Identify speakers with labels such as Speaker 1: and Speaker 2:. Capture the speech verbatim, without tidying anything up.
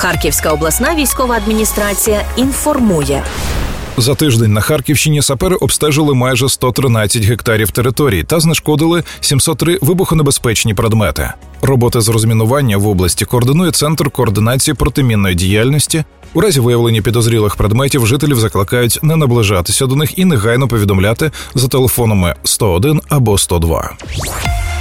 Speaker 1: Харківська обласна військова адміністрація інформує.
Speaker 2: За тиждень на Харківщині сапери обстежили майже сто тринадцять гектарів територій та знешкодили сімсот три вибухонебезпечні предмети. Роботи з розмінування в області координує Центр координації протимінної діяльності. У разі виявлення підозрілих предметів жителів закликають не наближатися до них і негайно повідомляти за телефонами сто один або сто два.